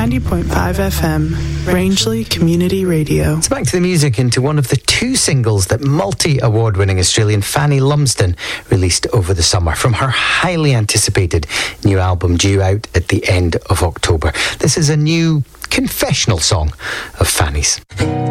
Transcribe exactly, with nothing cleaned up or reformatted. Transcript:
ninety point five F M, Rangeley Community Radio. It's back to the music and to one of the two singles that multi-award-winning Australian Fanny Lumsden released over the summer from her highly anticipated new album due out at the end of October. This is a new confessional song of Fanny's.